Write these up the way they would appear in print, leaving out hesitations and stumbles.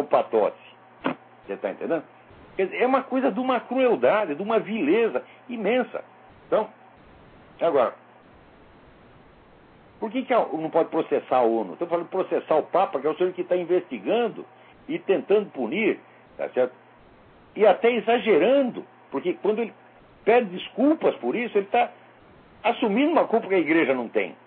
patote. Você está entendendo? Quer dizer, é uma coisa de uma crueldade, de uma vileza imensa. Então, agora, por que não pode processar a ONU? Estou falando de processar o Papa, que é o senhor que está investigando e tentando punir, tá certo? E até exagerando, porque quando ele pede desculpas por isso, ele está assumindo uma culpa que a igreja não tem.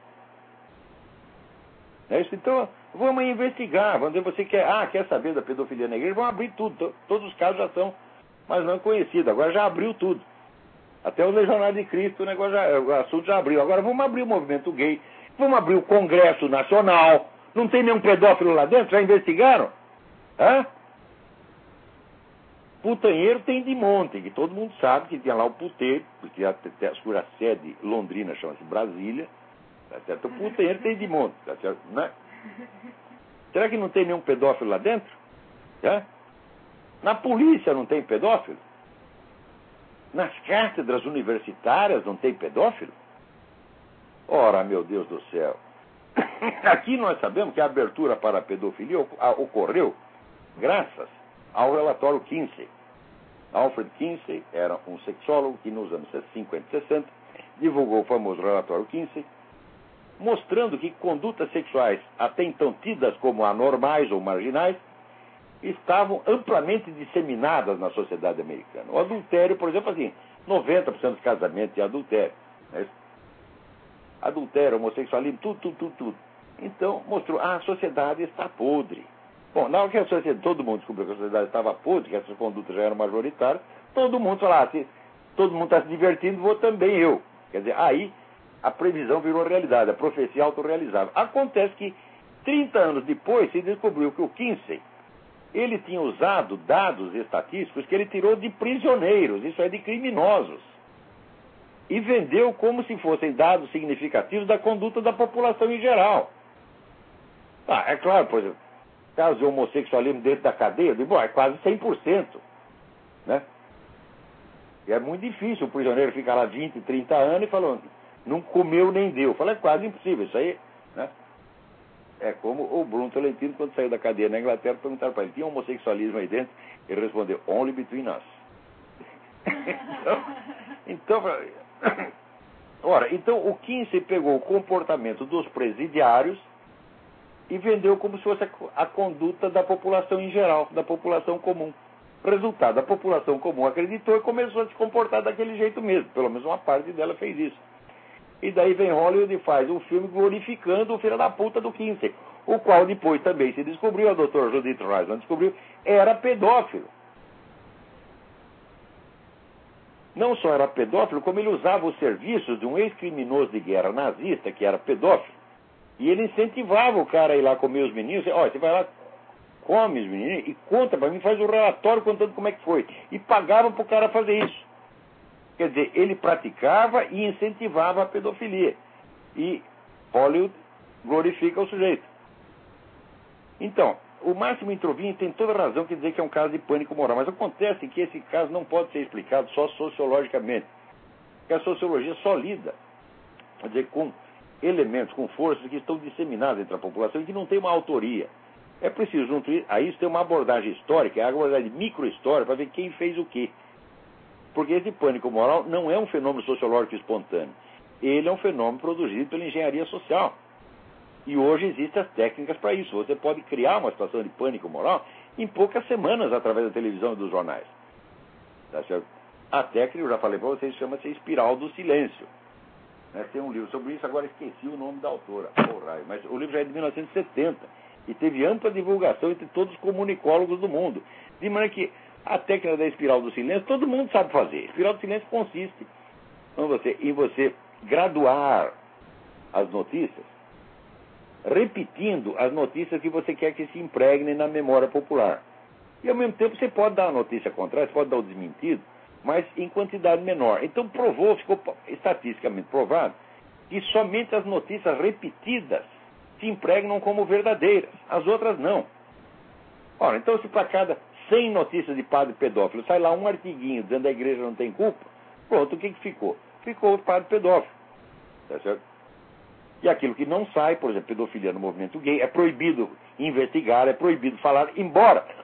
É isso? Então, vamos investigar. Vamos dizer, você quer saber da pedofilia na igreja? Vamos abrir tudo. Todos os casos já são, mas não conhecidos. Agora já abriu tudo. Até o Legionário de Cristo, o assunto já abriu. Agora vamos abrir o movimento gay. Vamos abrir o Congresso Nacional. Não tem nenhum pedófilo lá dentro? Já investigaram? Hã? Putanheiro tem de monte, que todo mundo sabe que tinha lá o puteiro, porque a sede londrina chama-se Brasília, tá certo? O putanheiro tem de monte, tá certo? Né? Será que não tem nenhum pedófilo lá dentro? É? Na polícia não tem pedófilo? Nas cátedras universitárias não tem pedófilo? Ora, meu Deus do céu. Aqui nós sabemos que a abertura para a pedofilia ocorreu graças ao relatório Kinsey. Alfred Kinsey era um sexólogo que nos anos 50 e 60 divulgou o famoso relatório Kinsey, mostrando que condutas sexuais até então tidas como anormais ou marginais estavam amplamente disseminadas na sociedade americana. O adultério, por exemplo, assim, 90% dos casamentos de adultério. Né? Adultério, homossexualismo, tudo. Então, mostrou, a sociedade está podre. Bom, na hora que todo mundo descobriu que a sociedade estava podre, que essas condutas já eram majoritárias, todo mundo falou, se todo mundo está se divertindo, vou também eu. Quer dizer, aí a previsão virou realidade, a profecia autorrealizável. Acontece que 30 anos depois se descobriu que o Kinsey, ele tinha usado dados estatísticos que ele tirou de prisioneiros, isso é, de criminosos, e vendeu como se fossem dados significativos da conduta da população em geral. É claro, por exemplo, caso de homossexualismo dentro da cadeia, é quase 100%. Né? E é muito difícil o prisioneiro ficar lá 20, 30 anos e falando, não comeu nem deu. É quase impossível isso aí. Né? É como o Bruno Tolentino, quando saiu da cadeia na Inglaterra, perguntaram para ele, tinha homossexualismo aí dentro? Ele respondeu, only between us. Então o Kinsey pegou o comportamento dos presidiários e vendeu como se fosse a conduta da população em geral, da população comum. Resultado, a população comum acreditou e começou a se comportar daquele jeito mesmo. Pelo menos uma parte dela fez isso. E daí vem Hollywood e faz um filme glorificando o filho da puta do Kinsey, o qual depois também se descobriu, a doutora Judith Reisman descobriu, era pedófilo. Não só era pedófilo, como ele usava os serviços de um ex-criminoso de guerra nazista, que era pedófilo, e ele incentivava o cara a ir lá comer os meninos. Olha, você vai lá, come os meninos e conta para mim, faz um relatório contando como é que foi. E pagava para o cara fazer isso. Quer dizer, ele praticava e incentivava a pedofilia. E Hollywood glorifica o sujeito. Então, o Máximo Introvinho tem toda razão que dizer que é um caso de pânico moral. Mas acontece que esse caso não pode ser explicado só sociologicamente. Porque a sociologia só lida, quer dizer, com elementos, com forças que estão disseminadas entre a população e que não tem uma autoria. É preciso, junto a isso, ter uma abordagem histórica, a abordagem microhistórica, para ver quem fez o quê. Porque esse pânico moral não é um fenômeno sociológico espontâneo. Ele é um fenômeno produzido pela engenharia social. E hoje existem as técnicas para isso. Você pode criar uma situação de pânico moral em poucas semanas através da televisão e dos jornais. Tá certo? A técnica, eu já falei para vocês, chama-se Espiral do Silêncio. Tem um livro sobre isso, agora esqueci o nome da autora. Mas o livro já é de 1970 e teve ampla divulgação entre todos os comunicólogos do mundo. De maneira que a técnica da Espiral do Silêncio, todo mundo sabe fazer. Espiral do Silêncio consiste em você graduar as notícias, repetindo as notícias que você quer que se impregnem na memória popular. E ao mesmo tempo você pode dar a notícia contrária, você pode dar o desmentido, mas em quantidade menor. Então ficou estatisticamente provado que somente as notícias repetidas se impregnam como verdadeiras, as outras não. Ora, então se para cada 100 notícias de padre pedófilo sai lá um artiguinho dizendo que a igreja não tem culpa, pronto, o que ficou? Ficou o padre pedófilo. Tá certo? E aquilo que não sai, por exemplo, pedofilia no movimento gay, é proibido investigar, é proibido falar, embora